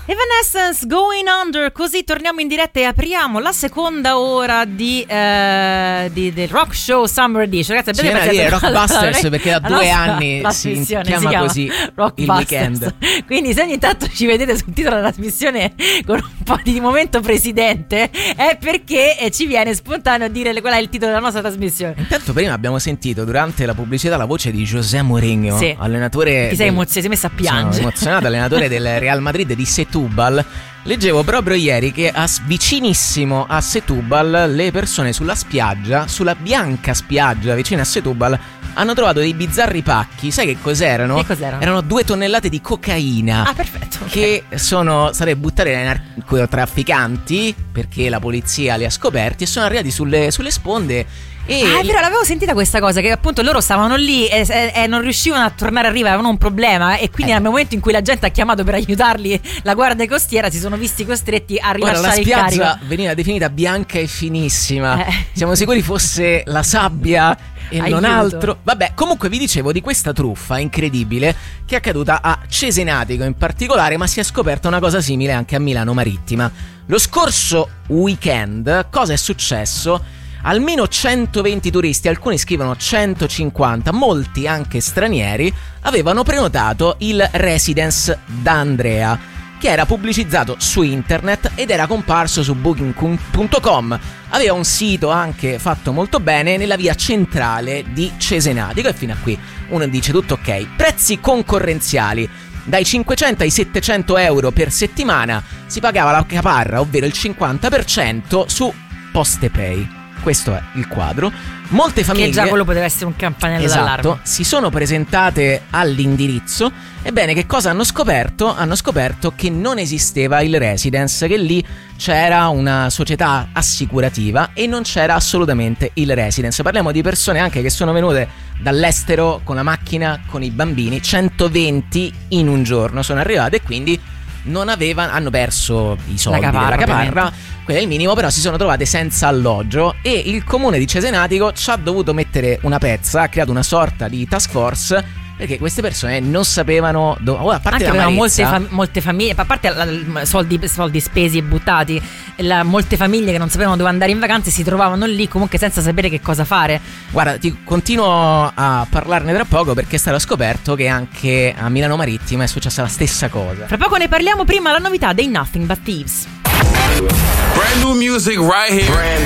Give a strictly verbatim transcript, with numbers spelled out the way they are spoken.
Evanescence, Going Under. Così torniamo in diretta e apriamo la seconda ora di, eh, di del Rock Show Summer Edition. Ragazzi, ci viene a dire Rockbusters perché da due anni si chiama, si chiama così il weekend. Quindi se ogni tanto ci vedete sul titolo della trasmissione con un po' di momento presidente è perché ci viene spontaneo a dire qual è il titolo della nostra trasmissione. Intanto prima abbiamo sentito durante la pubblicità la voce di José Mourinho, sì, allenatore. Ti sei, del... emozionato, sei messa a piangere. Sono emozionato, allenatore del Real Madrid di Setúbal. Leggevo proprio ieri che a, vicinissimo a Setúbal le persone sulla spiaggia, sulla bianca spiaggia vicino a Setúbal, hanno trovato dei bizzarri pacchi. Sai che cos'erano? Che cos'erano? Erano due tonnellate di cocaina. Ah, perfetto. Che okay. sono state buttate dai narcotrafficanti perché la polizia li ha scoperti e sono arrivati sulle, sulle sponde. E ah, è vero, l'avevo sentita questa cosa, che appunto loro stavano lì e, e, e non riuscivano a tornare a riva, avevano un problema e quindi eh. nel momento in cui la gente ha chiamato per aiutarli la guardia costiera si sono visti costretti a rilasciare il carico. La spiaggia veniva definita bianca e finissima, eh. siamo sicuri fosse la sabbia e Aiuto. non altro. Vabbè, comunque vi dicevo di questa truffa incredibile che è accaduta a Cesenatico in particolare, ma si è scoperta una cosa simile anche a Milano Marittima. Lo scorso weekend cosa è successo? Almeno centoventi turisti, alcuni scrivono centocinquanta, molti anche stranieri, avevano prenotato il Residence da Andrea, che era pubblicizzato su internet ed era comparso su booking punto com. Aveva un sito anche fatto molto bene nella via centrale di Cesenatico e fino a qui uno dice tutto ok. Prezzi concorrenziali. Dai cinquecento ai settecento euro per settimana si pagava la caparra, ovvero il cinquanta per cento su PostePay. Questo è il quadro. Molte famiglie, che già quello poteva essere un campanello esatto, d'allarme, si sono presentate all'indirizzo. Ebbene, che cosa hanno scoperto? Hanno scoperto che non esisteva il Residence, che lì c'era una società assicurativa e non c'era assolutamente il Residence. Parliamo di persone anche che sono venute dall'estero con la macchina, con i bambini, centoventi in un giorno sono arrivate e quindi non avevano, hanno perso i soldi la caparra, della caparra, quello è il minimo, però si sono trovate senza alloggio e il comune di Cesenatico ci ha dovuto mettere una pezza, ha creato una sorta di task force perché queste persone non sapevano do- oh, a parte anche la molte, fam- molte famiglie, a parte la, la, soldi, soldi spesi e buttati, la, molte famiglie che non sapevano dove andare in vacanza si trovavano lì comunque senza sapere che cosa fare. Guarda, ti continuo a parlarne tra poco perché è stato scoperto che anche a Milano Marittima è successa la stessa cosa. Fra poco ne parliamo, prima la novità dei Nothing But Thieves. Brand new music right here. Brand